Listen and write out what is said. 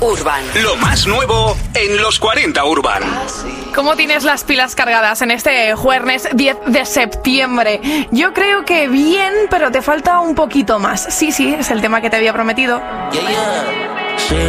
Urban. Lo más nuevo en los 40 Urban. ¿Cómo tienes las pilas cargadas en este jueves 10 de septiembre? Yo creo que bien, pero te falta un poquito más. Sí, es el tema que te había prometido. Sí,